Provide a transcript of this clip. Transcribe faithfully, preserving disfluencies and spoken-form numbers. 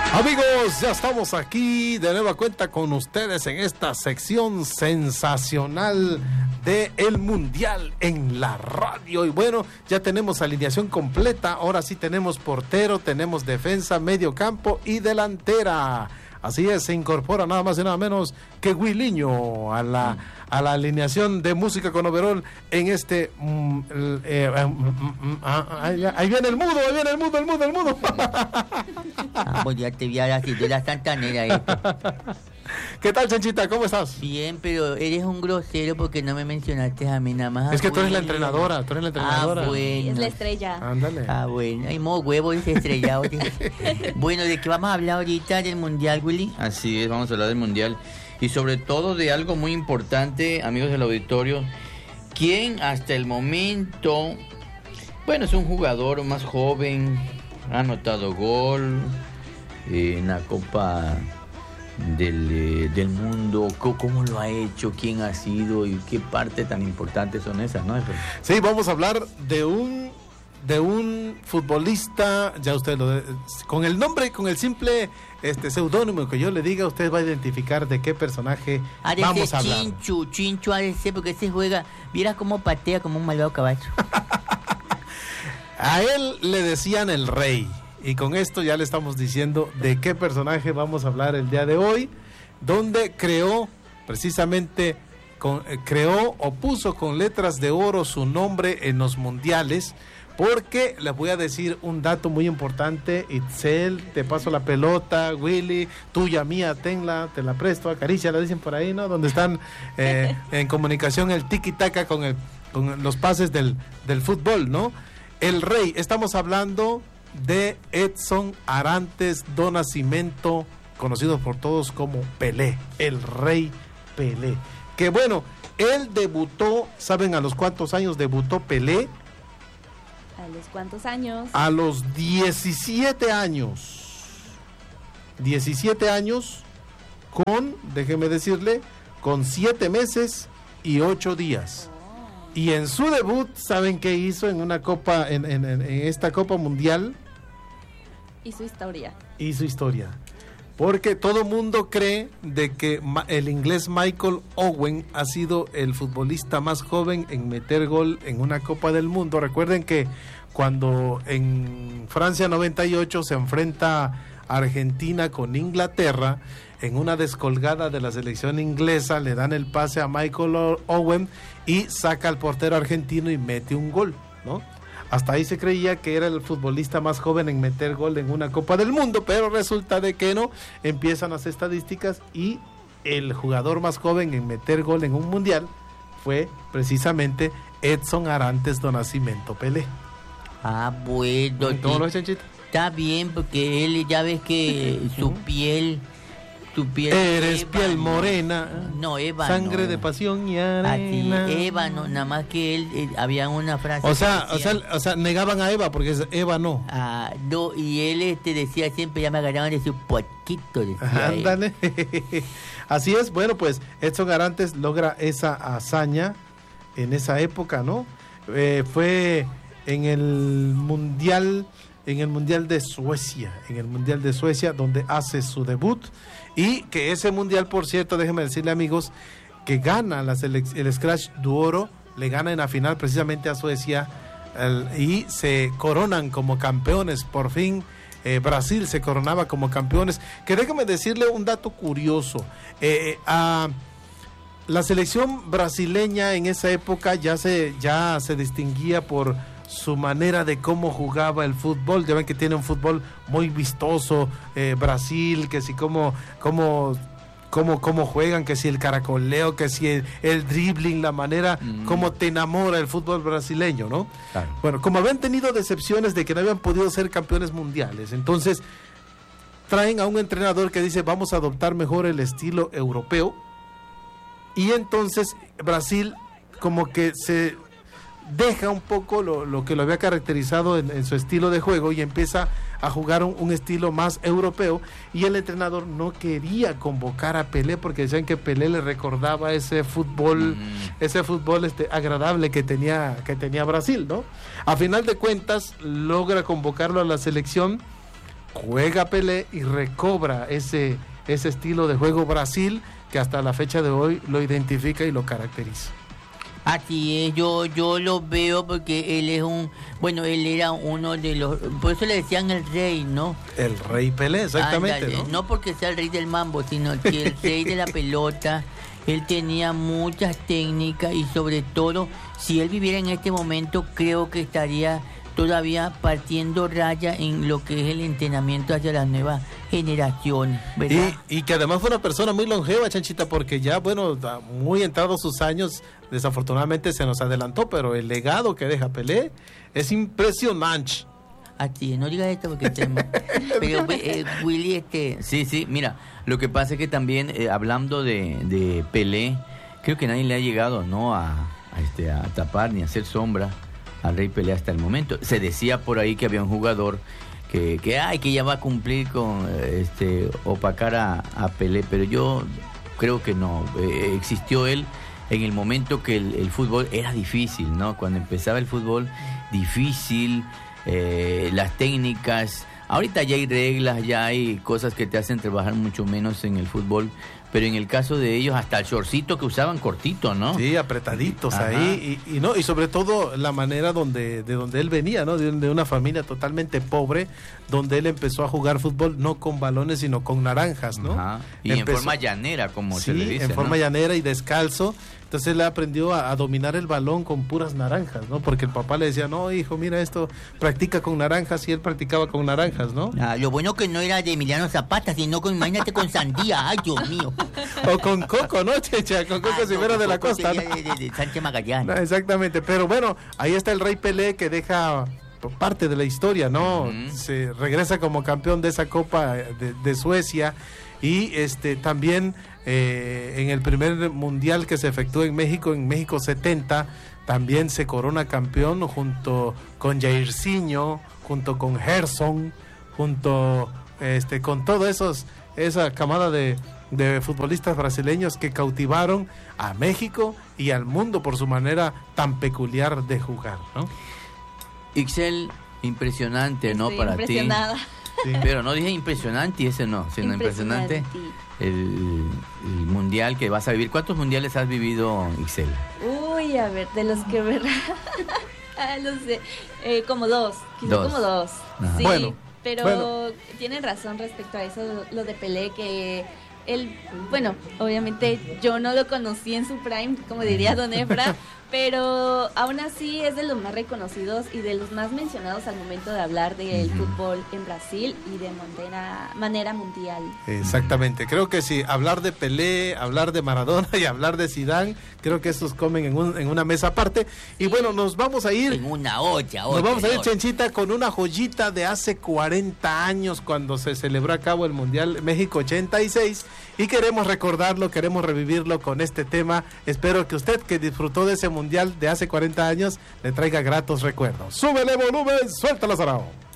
Amigos, ya estamos aquí de nueva cuenta con ustedes en esta sección sensacional de el Mundial en la radio. Y bueno, ya tenemos alineación completa. Ahora sí tenemos portero, tenemos defensa, medio campo y delantera. Así es, se incorpora nada más y nada menos que Williño a la, a la alineación de música con overol en este... Mm, eh, eh, mm, ah, ahí, ahí viene el mudo, ahí viene el mudo, el mudo, el mudo. Ah, pues ya te vi ahora sí, de la Santanera esto. ¿Qué tal, Chanchita? ¿Cómo estás? Bien, pero eres un grosero porque no me mencionaste a mí nada más. Es que tú eres la entrenadora, tú eres la entrenadora. Ah, bueno. Es la estrella. Ándale. Ah, bueno, hay modo huevo ese estrellado. Bueno, ¿de qué vamos a hablar ahorita del Mundial, Willy? Así es, vamos a hablar del Mundial y sobre todo de algo muy importante, amigos del auditorio, quien hasta el momento, bueno, es un jugador más joven, ha anotado gol eh, en la Copa del, eh, del Mundo. ¿Cómo lo ha hecho? ¿Quién ha sido? ¿Y qué parte tan importante son esas, no? Sí, vamos a hablar de un de un futbolista, ya usted lo con el nombre, con el simple este seudónimo que yo le diga, usted va a identificar de qué personaje ha de vamos ser a hablar. Chinchu, Chinchu ha de ser, porque se juega, mira cómo patea como un malvado caballo. A él le decían el Rey. Y con esto ya le estamos diciendo de qué personaje vamos a hablar el día de hoy, donde creó precisamente, con, eh, creó o puso con letras de oro su nombre en los mundiales, porque les voy a decir un dato muy importante. Itzel, te paso la pelota, Willy, tuya, mía, tenla, te la presto, acaricia, la dicen por ahí, ¿no? Donde están eh, en comunicación el tiki-taka con, el, con los pases del, del fútbol, ¿no? El Rey, estamos hablando de Edson Arantes do Nascimento, conocido por todos como Pelé, el Rey Pelé. Que bueno, él debutó, ¿saben a los cuántos años debutó Pelé? ¿A los cuántos años? A los diecisiete años. diecisiete años con, déjeme decirle, con siete meses y ocho días. Y en su debut, ¿saben qué hizo en una copa, en, en, en esta Copa Mundial? Y su historia. Y su historia. Porque todo mundo cree de que el inglés Michael Owen ha sido el futbolista más joven en meter gol en una Copa del Mundo. Recuerden que cuando en Francia noventa y ocho se enfrenta Argentina con Inglaterra, en una descolgada de la selección inglesa le dan el pase a Michael Owen y saca al portero argentino y mete un gol, ¿no? Hasta ahí se creía que era el futbolista más joven en meter gol en una Copa del Mundo, pero resulta de que no. Empiezan las estadísticas y el jugador más joven en meter gol en un mundial fue precisamente Edson Arantes do Nascimento Pelé. Ah, bueno. ¿Cómo lo ves, Chanchita? Está bien, porque él, ya ves que su piel... Tu piel eres ébano. Piel morena, no, ébano. Sangre de pasión y arena. Así, ébano, nada más que él, él había una frase. O sea, o sea, o sea, negaban a Eva porque es Eva no. Ah, no, y él este decía siempre, ya me agarraban de su poquito, decía. Ándale. Así es, bueno, pues Edson Arantes logra esa hazaña en esa época, ¿no? Eh, fue en el Mundial, en el Mundial de Suecia, en el Mundial de Suecia, donde hace su debut. Y que ese mundial, por cierto, déjenme decirle, amigos, que gana la selec- el Scratch du Oro, le gana en la final precisamente a Suecia, el, y se coronan como campeones. Por fin eh, Brasil se coronaba como campeones. Que déjenme decirle un dato curioso. Eh, a la selección brasileña en esa época ya se, ya se distinguía por su manera de cómo jugaba el fútbol. Ya ven que tiene un fútbol muy vistoso, eh, Brasil, que si cómo, cómo, cómo, cómo juegan, que si el caracoleo, que si el, el dribbling, la manera mm. como te enamora el fútbol brasileño, ¿no? Claro. Bueno, como habían tenido decepciones de que no habían podido ser campeones mundiales, entonces traen a un entrenador que dice, vamos a adoptar mejor el estilo europeo, y entonces Brasil como que se deja un poco lo, lo que lo había caracterizado en, en su estilo de juego y empieza a jugar un, un estilo más europeo, y el entrenador no quería convocar a Pelé porque decían que Pelé le recordaba ese fútbol, mm. ese fútbol este agradable que tenía, que tenía Brasil, ¿no? A final de cuentas logra convocarlo a la selección juega Pelé y recobra ese, ese estilo de juego Brasil que hasta la fecha de hoy lo identifica y lo caracteriza. Así es, yo, yo lo veo porque él es un, bueno, él era uno de los, por eso le decían el rey, ¿no? El rey Pelé, exactamente, Ándale, ¿no? no porque sea el rey del mambo, sino que el rey de la pelota. Él tenía muchas técnicas y sobre todo, si él viviera en este momento, creo que estaría todavía partiendo raya en lo que es el entrenamiento hacia las nuevas generaciones, ¿verdad? Y, y que además fue una persona muy longeva, Chanchita, porque ya, bueno, muy entrados sus años, desafortunadamente se nos adelantó, pero el legado que deja Pelé es impresionante. Así es, no digas esto porque tenemos... Pero eh, Willy, este... Sí, sí, mira, lo que pasa es que también, eh, hablando de, de Pelé, creo que nadie le ha llegado, ¿no?, a, a, este, a tapar ni a hacer sombra al rey Pelé hasta el momento. Se decía por ahí que había un jugador que, que ay, que ya va a cumplir con este opacar a, a Pelé, pero yo creo que no. Eh, existió él en el momento que el, el fútbol era difícil, ¿no? Cuando empezaba el fútbol, difícil, eh, las técnicas. Ahorita ya hay reglas, ya hay cosas que te hacen trabajar mucho menos en el fútbol, pero en el caso de ellos hasta el shortcito que usaban cortito, ¿no? Sí, apretaditos. Ajá. Ahí y, y no y sobre todo la manera donde de donde él venía, ¿no? De, de una familia totalmente pobre, donde él empezó a jugar fútbol no con balones sino con naranjas, ¿no? Ajá. Y empezó, en forma llanera, como sí, se le dice, en forma ¿no? llanera y descalzo. Entonces él aprendió a, a dominar el balón con puras naranjas, ¿no? Porque el papá le decía, no, hijo, mira esto, practica con naranjas, y él practicaba con naranjas, ¿no? Ah, lo bueno que no era de Emiliano Zapata, sino con, imagínate, con sandía, ay, Dios mío. O con coco, ¿no, Checha? Con coco Ah, si no, fuera de la Coco costa, ¿no? de, de, de Sánchez Magallanes. No, exactamente, pero bueno, ahí está el rey Pelé que deja parte de la historia, ¿no? Uh-huh. Se regresa como campeón de esa Copa de, de Suecia y este también eh, en el primer mundial que se efectuó en México, en México setenta, también se corona campeón junto con Jairzinho, junto con Gerson, junto este con todos esos esa camada de de futbolistas brasileños que cautivaron a México y al mundo por su manera tan peculiar de jugar, ¿no? Ixel, impresionante, ¿no? Estoy Para impresionada. ti. Sí. Pero no dije impresionante, ese no, sino impresionante, Impresionante. el, el mundial que vas a vivir. ¿Cuántos mundiales has vivido, Ixel? Uy, a ver, de los que ver. ah, no sé, eh, como dos, quizá Dos. como dos. Ajá. Sí, Bueno, pero bueno. tienen razón respecto a eso, lo de Pelé, que él, bueno, obviamente yo no lo conocí en su prime, como diría Don Efra, pero aún así es de los más reconocidos y de los más mencionados al momento de hablar del Ujú. fútbol en Brasil y de manera, manera mundial. Exactamente, creo que sí, hablar de Pelé, hablar de Maradona y hablar de Zidane, creo que estos comen en, un, en una mesa aparte. Y bueno, nos vamos a ir, En una olla, nos olla, vamos a ir, olla. Chenchita, con una joyita de hace cuarenta años cuando se celebró a cabo el Mundial México ochenta y seis y queremos recordarlo, queremos revivirlo con este tema. Espero que usted que disfrutó de ese Mundial de hace cuarenta años le traiga gratos recuerdos. Súbele volumen, suéltala, Sarao.